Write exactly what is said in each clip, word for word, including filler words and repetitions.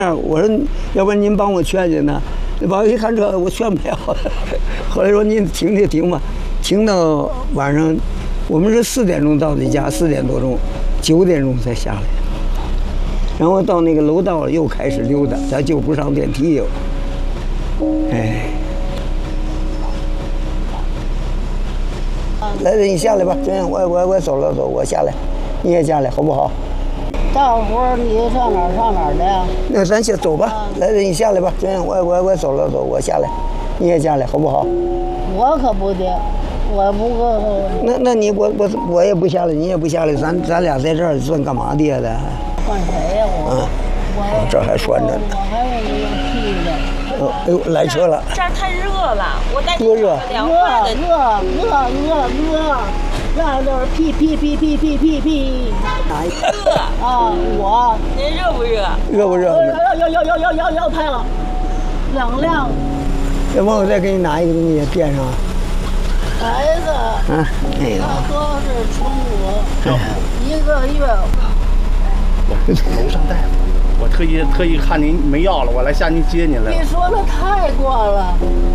我说，要不然您帮我劝劝呢？完一看这我劝不了，后来说您停就停吧，停到晚上，我们是四点钟到的家，四点多钟，九点钟才下来。然后到那个楼道又开始溜达，咱就不上电梯又，哎。来来，你下来吧，这样我我我走了走，我下来，你也下来好不好？ 大伙儿你上哪儿上哪儿的呀？ 那咱先走吧，来来，你下来吧，这样我我我走了走，我下来，你也下来好不好？ 我可不的，我不够。 那那你我我我也不下来，你也不下来，咱咱俩在这儿算干嘛的呀？咱换谁呀我？ 啊，我这还拴着呢。 我还有那个屁的。 哎呦，来车了！ 这儿太热了，我带你多热！ 凉快的。 热热热热，那就是屁屁屁屁屁屁屁。 哪一个？ 热啊，我。 您热不热？ 热不热？ 要要要要要要太了，冷亮。 要不我再给你拿一个东西垫上。 孩子。 嗯，哎呀。 他都是从我一个月。 我从楼上带回来。我特意特意看您没药了，我来下您接您来了。 你说的太过了，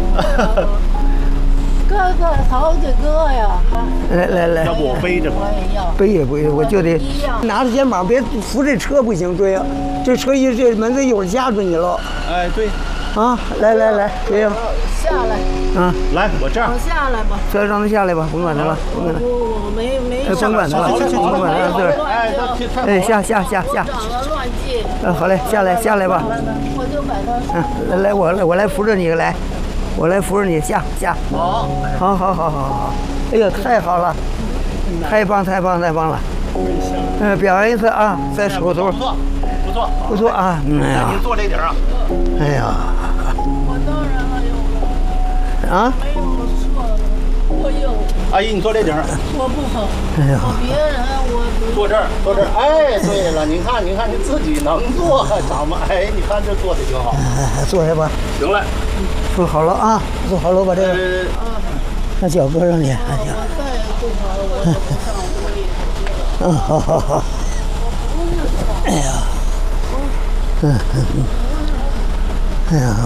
个个好几个呀！ 来来来， 要不我背着吧？ 我也要。 背也不行，我就得拿着肩膀，别扶这车不行，对呀，这车一这门子一会儿夹住你了。 哎，对。 啊，来来来，行。 下来。 啊， 来，我这样。 我下来吧。 车让他下来吧，甭管他了，甭管他。 我我没没。 哎，甭管他了，甭管他了，对。哎，下下下下。 长了乱记。 嗯，好嘞，下来下来吧。 我就把它。 嗯，来来，我来我来扶着你来，我来扶着你下下。 好， 好好好好好。哎呦，太好了，太棒太棒太棒了。嗯，表扬一次啊，在手头。 不错，不错， 不错啊。哎呀， 您坐这顶啊。 哎呀。 我当然了，有了。 啊？ 没有错了，我有。 阿姨，你坐这顶。 我不好。 哎呀。 我别人我。 坐这儿，坐这儿。哎，对了，您看，您看，您自己能坐，长吗？哎，你看这坐的挺好。 哎，坐下吧。 行了。 坐好了啊，坐好了，把这个。那脚搁上去。哎呀。 我再也不好了，我就不上屋里。 嗯，好好好。哎呀。嗯嗯嗯。哎呀。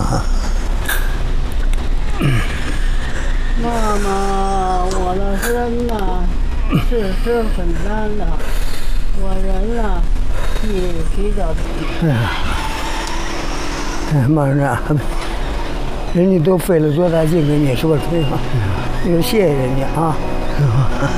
妈妈，我的身呐，是是很难的，我人呐，也比较。 哎呀，哎，马上啊，人家都费了多大劲给你说吹嘛，就谢谢人家啊。